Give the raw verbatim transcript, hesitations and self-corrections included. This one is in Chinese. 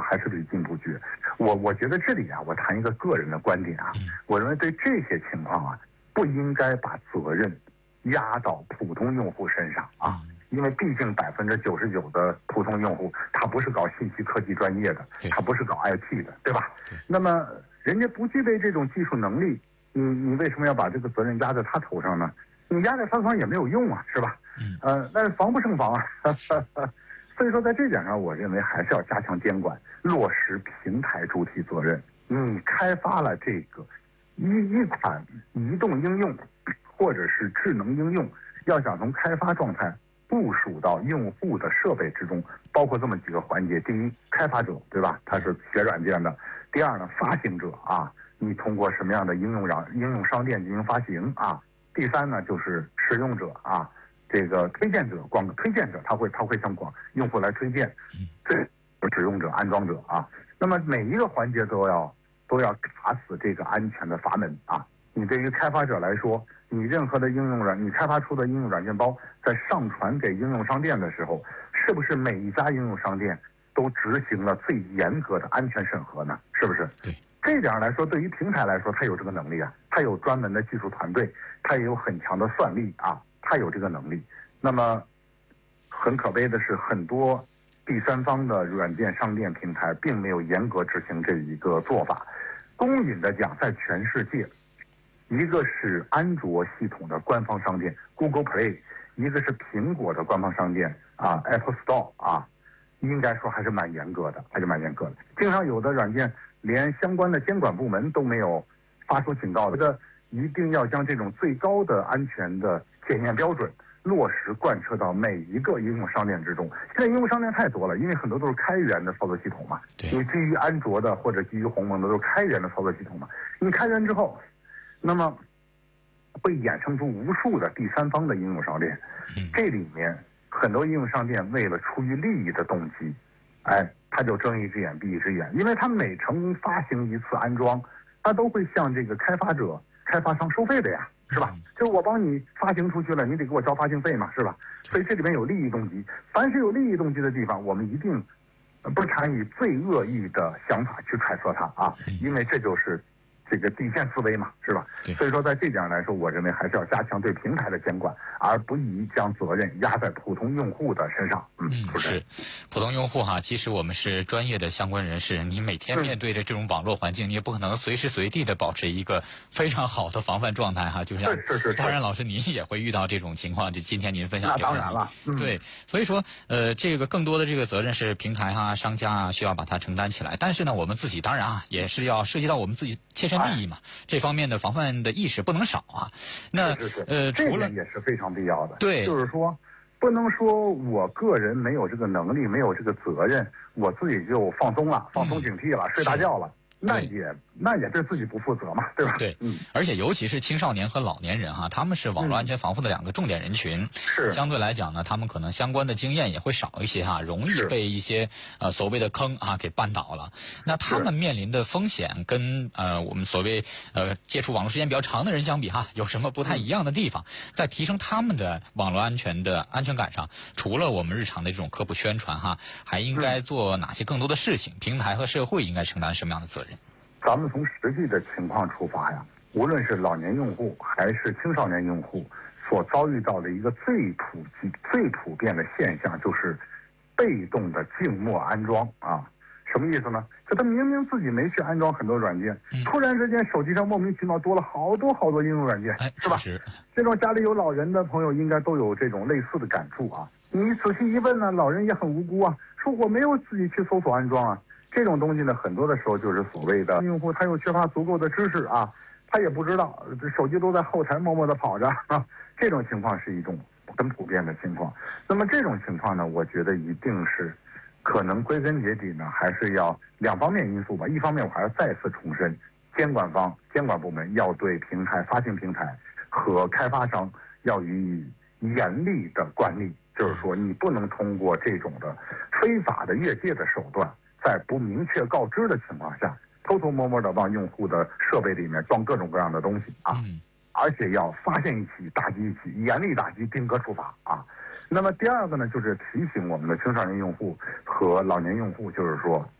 还是得进不绝。我我觉得这里啊，我谈一个个人的观点啊，我认为对这些情况啊，不应该把责任压到普通用户身上啊。因为毕竟百分之九十九的普通用户，他不是搞信息科技专业的，他不是搞 I T 的，对吧？对。那么人家不具备这种技术能力，你你为什么要把这个责任压在他头上呢？你压在他头上也没有用啊，是吧？嗯。呃，但是防不胜防啊。所以说，在这点上，我认为还是要加强监管，落实平台主体责任。你开发了这个一一款移动应用，或者是智能应用，要想从开发状态部署到用户的设备之中，包括这么几个环节：第一，开发者，对吧？他是学软件的；第二呢，发行者啊，你通过什么样的应用让应用商店进行发行啊；第三呢，就是使用者啊，这个推荐者，广推荐者，他会他会向广用户来推荐，这使用者、安装者啊。那么每一个环节都要都要卡死这个安全的阀门啊。你对于开发者来说，你任何的应用软，你开发出的应用软件包在上传给应用商店的时候，是不是每一家应用商店都执行了最严格的安全审核呢？是不是？ 对。 这一点来说，对于平台来说，它有这个能力啊，它有专门的技术团队，它也有很强的算力啊，它有这个能力。那么，很可悲的是，很多第三方的软件商店平台并没有严格执行这一个做法。公允的讲，在全世界，一个是安卓系统的官方商店 Google Play， 一个是苹果的官方商店啊 Apple Store 啊，应该说还是蛮严格的，还是蛮严格的。经常有的软件连相关的监管部门都没有发出警告，这个一定要将这种最高的安全的检验标准落实贯彻到每一个应用商店之中。现在应用商店太多了，因为很多都是开源的操作系统嘛，你基于安卓的或者基于鸿蒙的都是开源的操作系统嘛。你开源之后，那么会衍生出无数的第三方的应用商店，这里面很多应用商店为了出于利益的动机，哎，他就睁一只眼闭一只眼，因为他每成发行一次安装，他都会向这个开发者、开发商收费的呀。是吧？就是我帮你发行出去了，你得给我交发行费嘛，是吧？所以这里面有利益动机，凡是有利益动机的地方，我们一定不参与最恶意的想法去揣测它啊，因为这就是这个底线思维嘛，是吧？所以说在这点来说，我认为还是要加强对平台的监管，而不宜将责任压在普通用户的身上。嗯， 嗯是普通用户哈，其实我们是专业的相关人士，你每天面对着这种网络环境，你也不可能随时随地的保持一个非常好的防范状态哈。就像是是是， 当然老师您也会遇到这种情况，就今天您分享这个。 那当然了， 嗯、对，所以说呃，这个更多的这个责任是平台啊、商家啊需要把它承担起来，但是呢，我们自己当然啊也是要涉及到我们自己切身利益嘛，哎、这方面的防范的意识不能少啊。那是是是呃，除了也是非常必要的。 对， 就是说。不能说我个人没有这个能力，没有这个责任，我自己就放松了，放松警惕了，嗯、睡大觉了，那也那也对自己不负责嘛，对吧？ 对，嗯，而且尤其是青少年和老年人哈，他们是网络安全防护的两个重点人群，嗯、 是相对来讲呢，他们可能相关的经验也会少一些哈，容易被一些呃所谓的坑啊给绊倒了。那他们面临的风险跟呃我们所谓呃接触网络时间比较长的人相比哈，有什么不太一样的地方？嗯、在提升他们的网络安全的安全感上，除了我们日常的这种科普宣传哈，还应该做哪些更多的事情？平台和社会应该承担什么样的责任？ 咱们从实际的情况出发呀，无论是老年用户还是青少年用户，所遭遇到的一个最普及、最普遍的现象，就是被动的静默安装啊。什么意思呢？就他明明自己没去安装很多软件，嗯、突然之间手机上莫名其妙多了好多好多应用软件， 哎、 是吧？ 是这种家里有老人的朋友应该都有这种类似的感触啊。你仔细一问呢，老人也很无辜啊，说我没有自己去搜索安装啊。这种东西呢，很多的时候就是所谓的用户他又缺乏足够的知识啊，他也不知道，这手机都在后台默默的跑着啊。这种情况是一种很普遍的情况。那么这种情况呢，我觉得一定是可能归根结底呢，还是要两方面因素吧。一方面，我还要再次重申，监管方、监管部门要对平台、发行平台和开发商要予以严厉的管理，就是说，你不能通过这种的非法的越界的手段，在不明确告知的情况下，偷偷摸摸的往用户的设备里面装各种各样的东西啊， 嗯、 而且要发现一起打击一起，严厉打击，定格处罚啊。那么第二个呢，就是提醒我们的青少年用户和老年用户，就是说